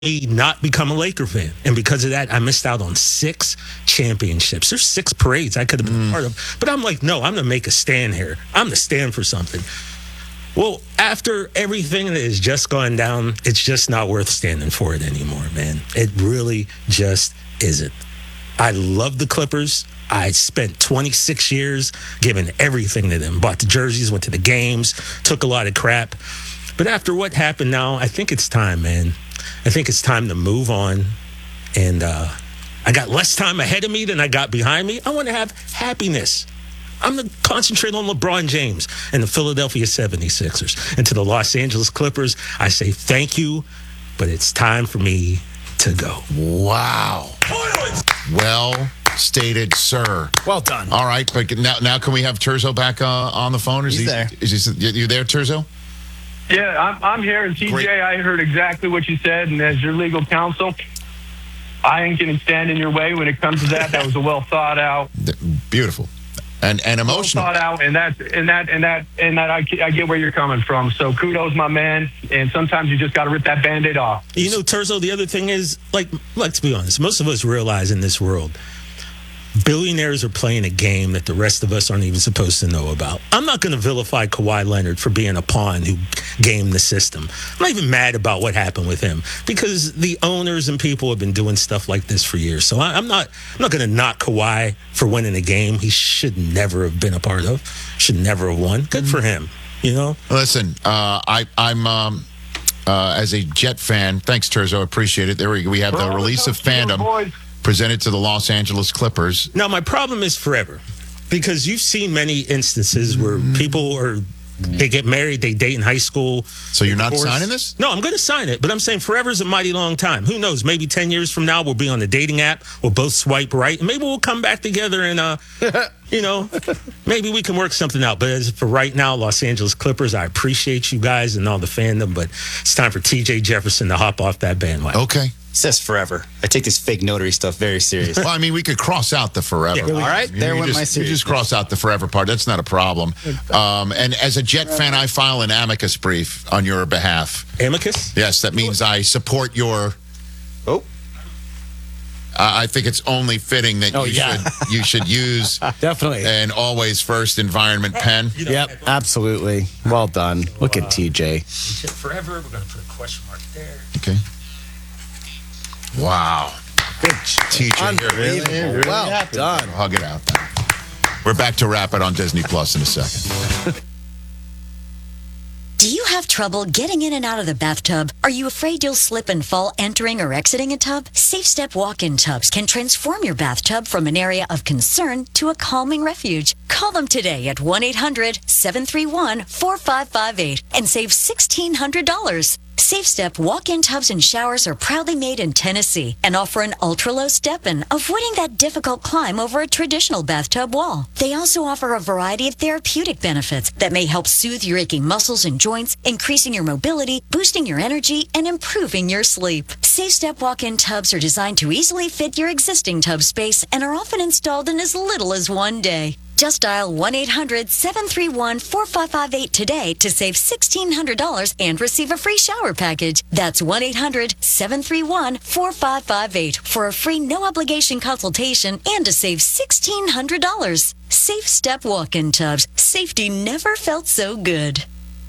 me not become a Laker fan. And because of that, I missed out on 6 championships. There's 6 parades I could have been a part of. But I'm like, no, I'm going to make a stand here. I'm going to stand for something. Well, after everything that has just gone down, it's just not worth standing for it anymore, man. It really just isn't. I love the Clippers. I spent 26 years giving everything to them. Bought the jerseys, went to the games, took a lot of crap. But after what happened now, I think it's time, man. I think it's time to move on. And I got less time ahead of me than I got behind me. I want to have happiness. I'm going to concentrate on LeBron James and the Philadelphia 76ers. And to the Los Angeles Clippers, I say thank you, but it's time for me to go. Wow. Well stated, sir. Well done. All right, but now can we have Turzo back on the phone? He's there. You there, Turzo? Yeah, I'm here. And TJ, Great. I heard exactly what you said. And as your legal counsel, I ain't going to stand in your way when it comes to that. That was a well thought out. Beautiful. And emotional. Well thought out, and I get where you're coming from. So kudos, my man. And sometimes you just got to rip that Band-Aid off. You know, Turzo, the other thing is, like, let's be honest, most of us realize in this world, billionaires are playing a game that the rest of us aren't even supposed to know about. I'm not going to vilify Kawhi Leonard for being a pawn who gamed the system. I'm not even mad about what happened with him because the owners and people have been doing stuff like this for years. So I'm not going to knock Kawhi for winning a game he should never have been a part of, should never have won. Good for him, you know? Listen, I'm as a Jet fan, thanks, Turzo, appreciate it. There we have the release of fandom presented to the Los Angeles Clippers. Now, my problem is forever, because you've seen many instances where people they get married, they date in high school. So you're not signing this? No, I'm going to sign it, but I'm saying forever is a mighty long time. Who knows? Maybe 10 years from now, we'll be on the dating app. We'll both swipe right, and maybe we'll come back together and, you know, maybe we can work something out. But as for right now, Los Angeles Clippers, I appreciate you guys and all the fandom, but it's time for TJ Jefferson to hop off that bandwagon. Okay. It says forever. I take this fake notary stuff very serious. Well, I mean, we could cross out the forever. Yeah, all right, there went my You serious. just cross out the forever part. That's not a problem. And as a Jet fan, I file an amicus brief on your behalf. Amicus? Yes, that means I support your... Oh. I think it's only fitting that you should use Definitely. an always first environment pen. Yep, absolutely. Well done. Look at TJ. Forever, we're going to put a question mark there. Okay. Wow. Good TJ. Unbelievable. Well done. Hug it out. We're back to Wrap It on Disney Plus in a second. Do you have trouble getting in and out of the bathtub? Are you afraid you'll slip and fall entering or exiting a tub? Safe Step walk-in tubs can transform your bathtub from an area of concern to a calming refuge. Call them today at 1-800-731-4558 and save $1,600. Safe Step walk-in tubs and showers are proudly made in Tennessee and offer an ultra-low step-in, avoiding that difficult climb over a traditional bathtub wall. They also offer a variety of therapeutic benefits that may help soothe your aching muscles and joints, increasing your mobility, boosting your energy, and improving your sleep. Safe Step walk-in tubs are designed to easily fit your existing tub space and are often installed in as little as one day. Just dial 1-800-731-4558 today to save $1,600 and receive a free shower package. That's 1-800-731-4558 for a free no-obligation consultation and to save $1,600. Safe Step walk-in tubs. Safety never felt so good.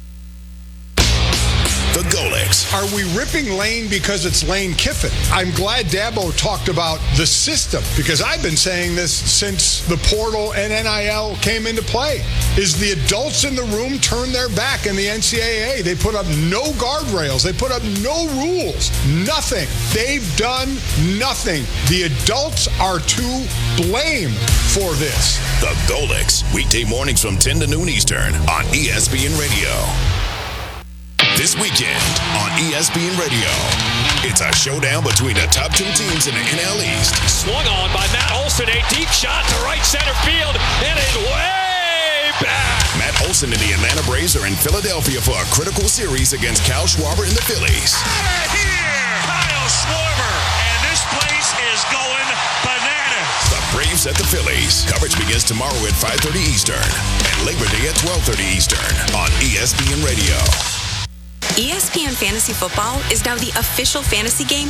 The Golics. Are we ripping Lane because it's Lane Kiffin? I'm glad Dabo talked about the system because I've been saying this since the portal and NIL came into play. Is the adults in the room turn their back in the NCAA? They put up no guardrails. They put up no rules. Nothing. They've done nothing. The adults are to blame for this. The Golics. Weekday mornings from 10 to noon Eastern on ESPN Radio. This weekend on ESPN Radio, it's a showdown between the top 2 teams in the NL East. Swung on by Matt Olson, a deep shot to right center field, and it's way back. Matt Olson and the Atlanta Braves are in Philadelphia for a critical series against Kyle Schwarber and the Phillies. Out of here, Kyle Schwarber, and this place is going bananas. The Braves at the Phillies. Coverage begins tomorrow at 5:30 Eastern and Labor Day at 12:30 Eastern on ESPN Radio. ESPN Fantasy Football is now the official fantasy game